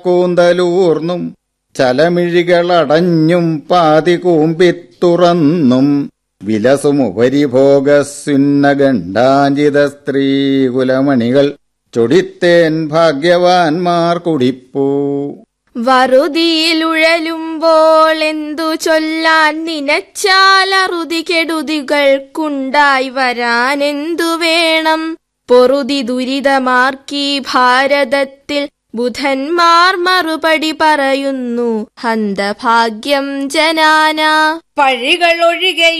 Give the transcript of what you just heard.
കൂന്തലൂർന്നും ചലമിഴികളടഞ്ഞും പാതി കൂമ്പിത്തുറന്നും വിലസുമുപരിഭോഗസുന്നഗണ്ഡാഞ്ചിത സ്ത്രീകുലമണികൾ ചൊടിത്തേൻ ഭാഗ്യവാൻമാർ കുടിപ്പൂ. വറുതിയിലുഴലുമ്പോൾ എന്തു ചൊല്ലാൻ നിനച്ചാൽ അറുതി കെടുതികൾക്കുണ്ടായി വരാനെന്തു വേണം? പൊറുതി ദുരിതമാർക്കീ ഭാരതത്തിൽ ബുധന്മാർ മറുപടി പറയുന്നു, ഹന്തഭാഗ്യം ജനാന. പഴികൾ ഒഴികെ